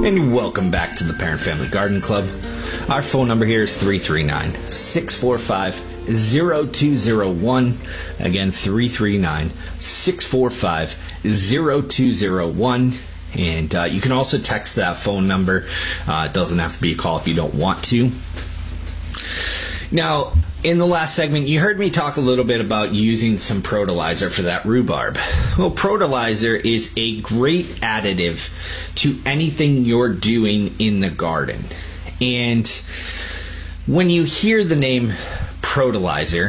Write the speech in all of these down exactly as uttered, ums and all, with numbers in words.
And welcome back to the Parent Family Garden Club. Our phone number here is three three nine, six four five, zero two zero one. Again, three three nine, six four five, zero two zero one. And uh, you can also text that phone number. Uh, it doesn't have to be a call if you don't want to. Now, in the last segment, you heard me talk a little bit about using some Protolizer for that rhubarb. Well, Protolizer is a great additive to anything you're doing in the garden. And when you hear the name Protolizer,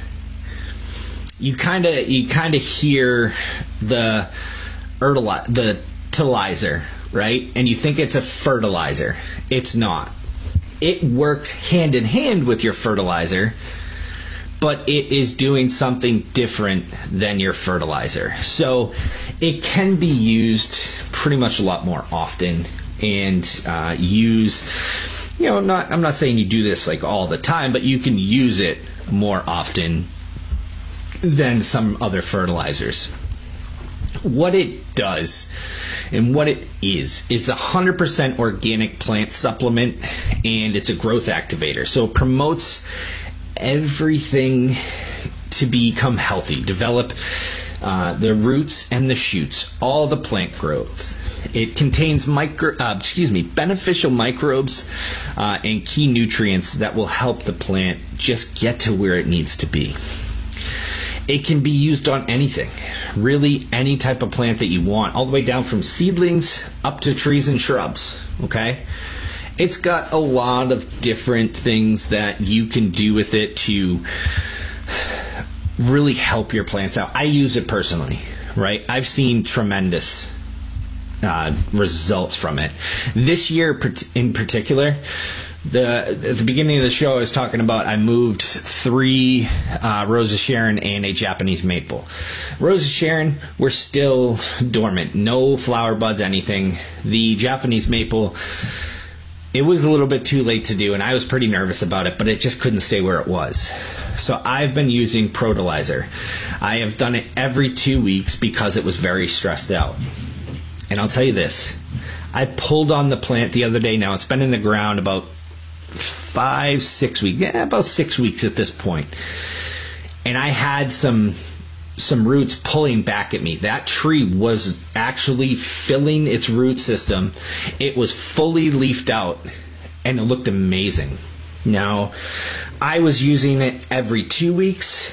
you kind of you kind of hear the ertili- the fertilizer, right? And you think it's a fertilizer. It's not. It works hand in hand with your fertilizer, but it is doing something different than your fertilizer. So it can be used pretty much a lot more often and uh, use, you know, not, I'm not saying you do this like all the time, but you can use it more often than some other fertilizers. What it does and what it is, it's a one hundred percent organic plant supplement, and it's a growth activator. So it promotes everything to become healthy, develop uh, the roots and the shoots, all the plant growth. It contains micro, uh, excuse me, beneficial microbes uh, and key nutrients that will help the plant just get to where it needs to be. It can be used on anything, really any type of plant that you want, all the way down from seedlings up to trees and shrubs, okay? It's got a lot of different things that you can do with it to really help your plants out. I use it personally, right? I've seen tremendous uh, results from it. This year in particular, The, at the beginning of the show, I was talking about I moved three uh, Rosa Sharon and a Japanese maple. Rosa Sharon were still dormant, no flower buds, anything. The Japanese maple, it was a little bit too late to do, and I was pretty nervous about it, but it just couldn't stay where it was. So I've been using Protolizer. I have done it every two weeks because it was very stressed out. And I'll tell you this, I pulled on the plant the other day. Now it's been in the ground about five, six weeks, yeah, about six weeks at this point. And I had some some roots pulling back at me. That tree was actually filling its root system. It was fully leafed out, and it looked amazing. Now, I was using it every two weeks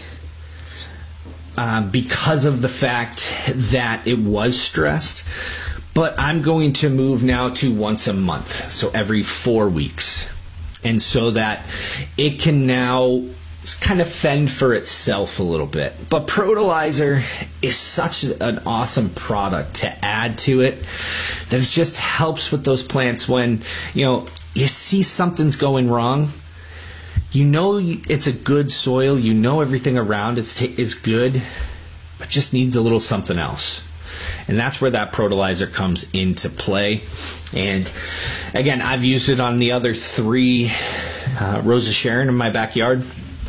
uh, because of the fact that it was stressed. But I'm going to move now to once a month, so every four weeks. And so that it can now kind of fend for itself a little bit. But Protolizer is such an awesome product to add to it that it just helps with those plants when, you know, you see something's going wrong. You know it's a good soil. You know everything around it's t- is good, but just needs a little something else. And that's where that Protolizer comes into play. And again, I've used it on the other three uh, Rosa Sharon in my backyard.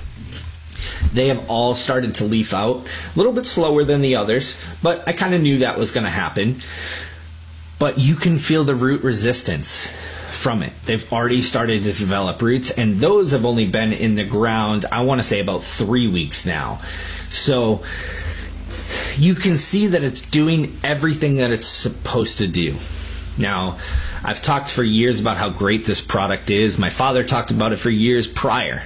They have all started to leaf out, a little bit slower than the others, but I kind of knew that was going to happen. But you can feel the root resistance from it. They've already started to develop roots, and those have only been in the ground, I want to say about three weeks now. So you can see that it's doing everything that it's supposed to do. Now, I've talked for years about how great this product is. My father talked about it for years prior.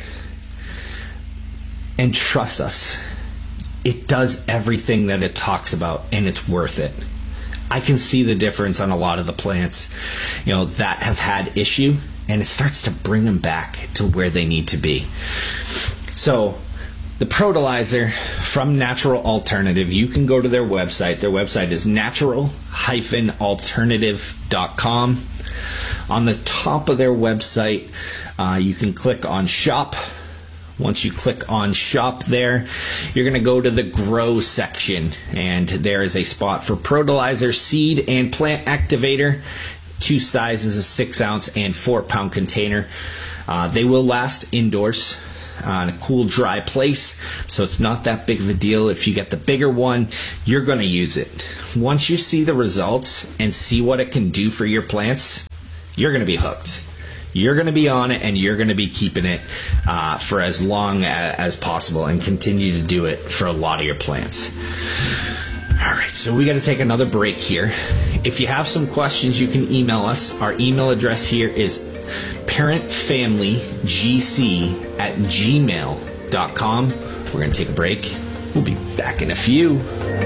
And trust us, it does everything that it talks about, and it's worth it. I can see the difference on a lot of the plants, you know, that have had issue, and it starts to bring them back to where they need to be. So, the Protolizer from Natural Alternative, you can go to their website. Their website is natural dash alternative dot com. On the top of their website, uh, you can click on Shop. Once you click on Shop there, you're going to go to the Grow section, and there is a spot for Protolizer Seed and Plant Activator. Two sizes, a six ounce and four pound container. Uh, they will last indoors. Uh, in a cool, dry place, so it's not that big of a deal. If you get the bigger one, you're going to use it. Once you see the results and see what it can do for your plants, you're going to be hooked. You're going to be on it, and you're going to be keeping it uh, for as long as, as possible and continue to do it for a lot of your plants. All right, so we got to take another break here. If you have some questions, you can email us. Our email address here is parentfamilygc at gmail dot com. We're going to take a break. We'll be back in a few.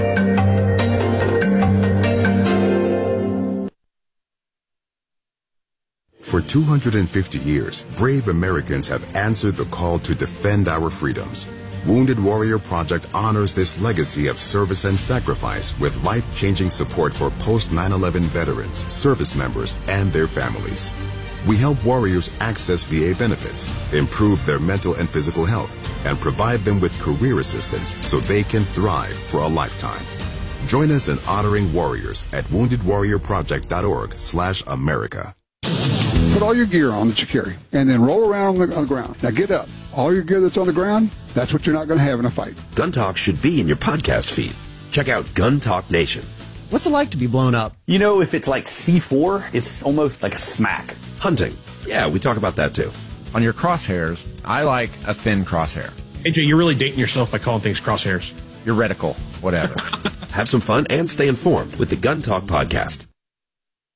For two hundred fifty years, brave Americans have answered the call to defend our freedoms. Wounded Warrior Project honors this legacy of service and sacrifice with life-changing support for post nine eleven veterans, service members, and their families. We help warriors access V A benefits, improve their mental and physical health, and provide them with career assistance so they can thrive for a lifetime. Join us in honoring warriors at wounded warrior project dot org slash America. Put all your gear on that you carry, and then roll around on the, on the ground. Now get up. All your gear that's on the ground, that's what you're not going to have in a fight. Gun Talk should be in your podcast feed. Check out Gun Talk Nation. What's it like to be blown up? You know, if it's like C four, it's almost like a smack. Hunting. Yeah, we talk about that too. On your crosshairs, I like a thin crosshair. A J, you're really dating yourself by calling things crosshairs. Your reticle, whatever. Have some fun and stay informed with the Gun Talk podcast.